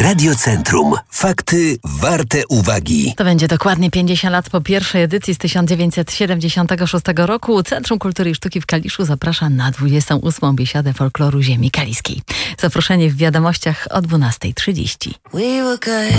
Radiocentrum. Fakty warte uwagi. To będzie dokładnie 50 lat po pierwszej edycji z 1976 roku. Centrum Kultury i Sztuki w Kaliszu zaprasza na 28. Biesiadę Folkloru Ziemi Kaliskiej. Zaproszenie w wiadomościach o 12:30.